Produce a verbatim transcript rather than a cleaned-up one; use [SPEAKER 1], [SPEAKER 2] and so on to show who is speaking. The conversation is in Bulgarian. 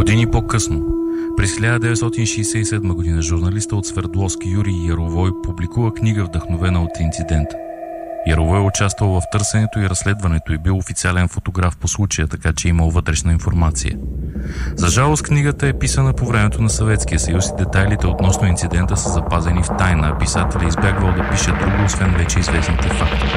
[SPEAKER 1] Години по-късно, през хиляда деветстотин шейсет и седма година, журналиста от Свердловск Юрий Яровой публикува книга, вдъхновена от инцидента. Яровой е участвал в търсенето и разследването и бил официален фотограф по случая, така че имал вътрешна информация. За жалост, книгата е писана по времето на Съветския съюз и детайлите относно инцидента са запазени в тайна, а писателя избягвал да пише друго, освен вече известните факти.